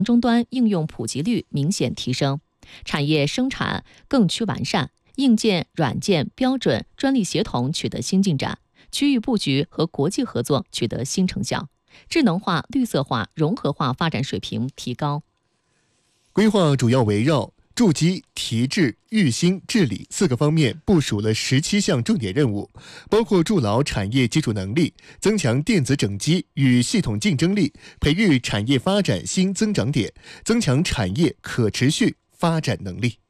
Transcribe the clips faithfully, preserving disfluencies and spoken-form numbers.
终端应用普及率明显提升，产业生产更趋完善，硬件、软件标准、专利协同取得新进展，区域布局和国际合作取得新成效，智能化、绿色化、融合化发展水平提高。 规划主要围绕筑基、提质、育新、治理四个方面部署了十七项重点任务，包括筑牢产业基础能力，增强电子整机与系统竞争力，培育产业发展新增长点，增强产业可持续发展能力。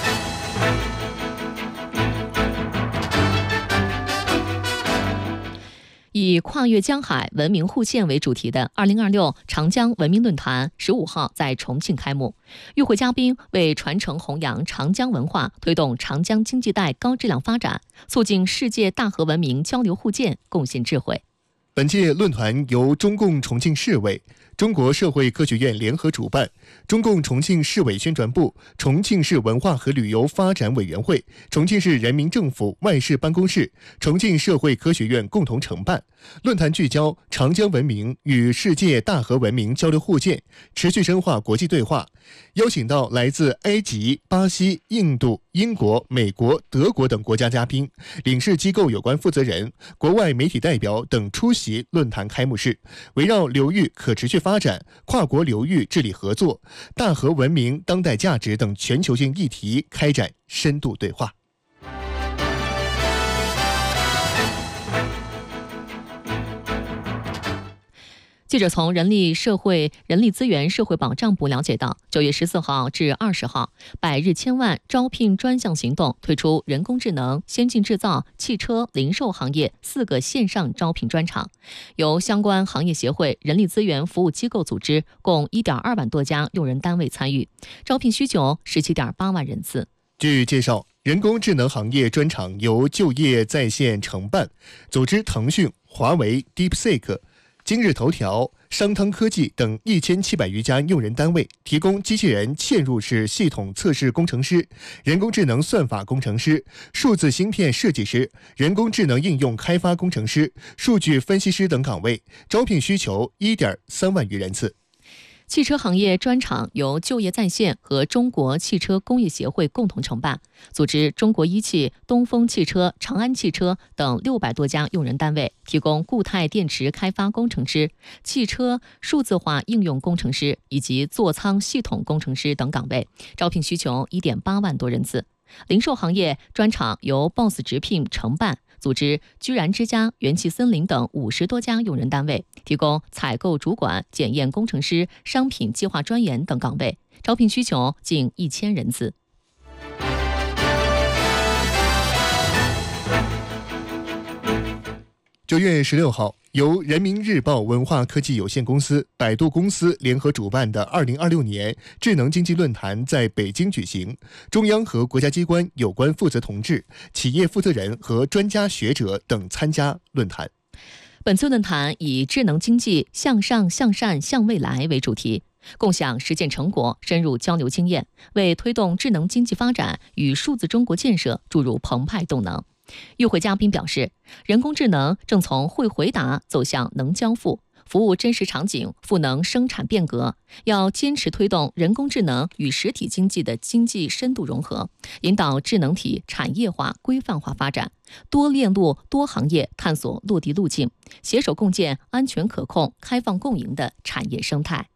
以跨越江海、文明互鉴为主题的二零二六长江文明论坛十五号在重庆开幕，与会嘉宾为传承弘扬长江文化、推动长江经济带高质量发展、促进世界大河文明交流互鉴贡献智慧。 本届论坛由中共重庆市委、中国社会科学院联合主办，中共重庆市委宣传部、重庆市文化和旅游发展委员会、重庆市人民政府外事办公室、重庆社会科学院共同承办。论坛聚焦长江文明与世界大河文明交流互鉴，持续深化国际对话，邀请到来自埃及、巴西、印度、英国、美国、德国等国家嘉宾、领事机构有关负责人、国外媒体代表等出席论坛开幕式，围绕流域可持续发展、跨国流域治理合作、大河文明当代价值等全球性议题开展深度对话。 记者从人力社会人力资源社会保障部了解到，九月十四号至二十号，百日千万招聘专项行动推出人工智能、先进制造、汽车、零售行业四个线上招聘专场，由相关行业协会、人力资源服务机构组织，共 一点二万多家用人单位参与，招聘需求 十七点八万人次。 据介绍，人工智能行业专场由就业在线承办，组织腾讯、华为、DeepSeek、今日头条、商汤科技等一千七百余家用人单位，提供机器人嵌入式系统测试工程师、人工智能算法工程师、数字芯片设计师、人工智能应用开发工程师、数据分析师等岗位，招聘需求 一点三万余人次。 汽车行业专场由就业在线和中国汽车工业协会共同承办，组织中国一汽、东风汽车、长安汽车等六百多家用人单位，提供固态电池开发工程师、汽车数字化应用工程师以及座舱系统工程师等岗位，招聘需求 一点八万多人次。零售行业专场由 B O S S 直聘承办，组织居然之家、元气森林等五十多家用人单位，提供采购主管、检验工程师、商品计划专员等岗位，招聘需求近一千人次。 九月十六号，由人民日报文化科技有限公司、百度公司联合主办的二零二六年智能经济论坛在北京举行，中央和国家机关有关负责同志、企业负责人和专家学者等参加论坛。 本次论坛以智能经济向上、向善、向未来为主题，共享实践成果，深入交流经验，为推动智能经济发展与数字中国建设注入澎湃动能。与会嘉宾表示，人工智能正从会回答走向能交付，服务真实场景，赋能生产变革，要坚持推动人工智能与实体经济的经济深度融合，引导智能体产业化、规范化发展，多链路、多行业探索落地路径，携手共建安全可控、开放共赢的产业生态。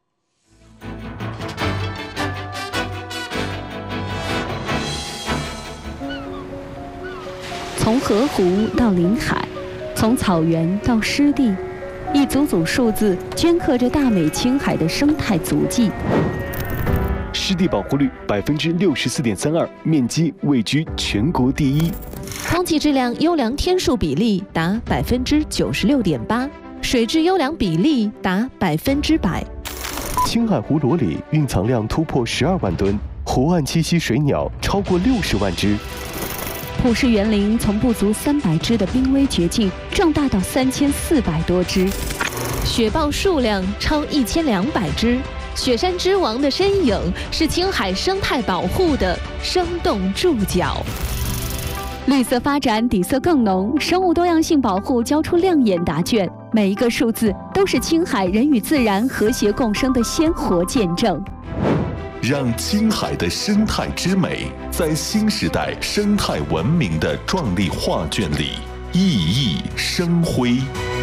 从河湖到临海，从草原到湿地，一组组数字镌刻着大美青海的生态足迹。 湿地保护率百分之六十四点三二，面积位居全国第一。 空气质量优良天数比例达百分之九十六点八，水质优良比例达百分之百。 青海湖裸里蕴藏量突破十二万吨，湖岸栖息水鸟超过六十万只。 普氏园林从不足三百只的濒危绝境壮大到三千四百多只， 雪豹数量超一千两百只，雪山之王的身影是青海生态保护的生动注脚。 绿色发展底色更浓，生物多样性保护交出亮眼答卷。 每一个数字都是青海人与自然和谐共生的鲜活见证。 让青海的生态之美在新时代生态文明的壮丽画卷里熠熠生辉。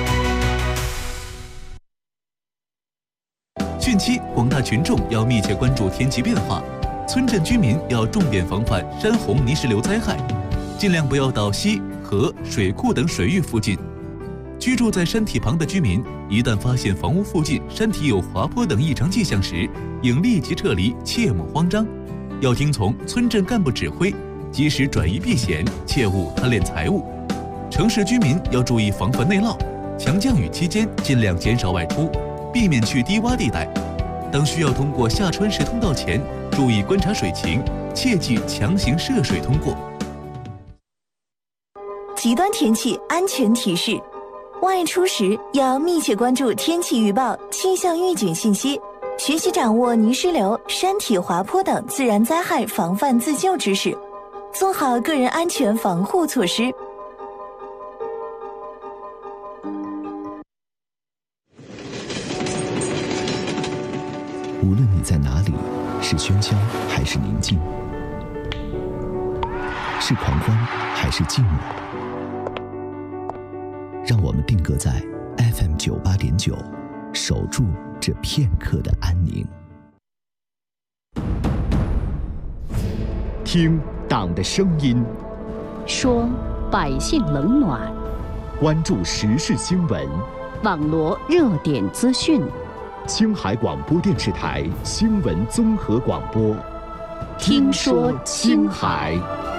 汛期，广大群众要密切关注天气变化，村镇居民要重点防范山洪泥石流灾害，尽量不要到溪、河、水库等水域附近。居住在山体旁的居民，一旦发现房屋附近山体有滑坡等异常迹象时，应立即撤离，切莫慌张。要听从村镇干部指挥，及时转移避险，切勿贪恋财物。城市居民要注意防范内涝，强降雨期间尽量减少外出，避免去低洼地带。当需要通过下穿石通道前，注意观察水情，切忌强行涉水通过。 极端天气安全提示：外出时要密切关注天气预报、气象预警信息，学习掌握泥石流、山体滑坡等自然灾害防范自救知识，做好个人安全防护措施。 无论你在哪里，是喧嚣还是宁静，是狂欢还是静默，让我们定格在 F M 九八点九，守住这片刻的安宁。 听党的声音， 说百姓冷暖， 关注时事新闻， 网罗热点资讯。 青海广播电视台新闻综合广播， 听说青海。